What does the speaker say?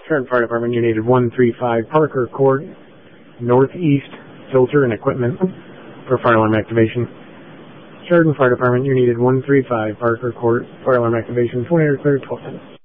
Chariton Fire Department, you needed 135 Parker Court, northeast, filter and equipment for fire alarm activation. Chariton Fire Department, you needed 135 Parker Court, fire alarm activation, 28 or 12 minutes.